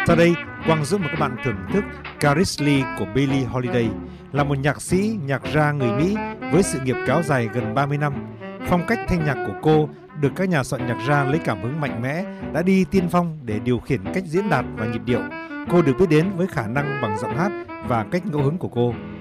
Sau đây, Quang giúp mời các bạn thưởng thức Carelessly của Billie Holiday, là một nhạc sĩ, nhạc gia người Mỹ với sự nghiệp kéo dài gần 30 năm. Phong cách thanh nhạc của cô được các nhà soạn nhạc gia lấy cảm hứng mạnh mẽ, đã đi tiên phong để điều khiển cách diễn đạt và nhịp điệu. Cô được biết đến với khả năng bằng giọng hát và cách ngẫu hứng của cô.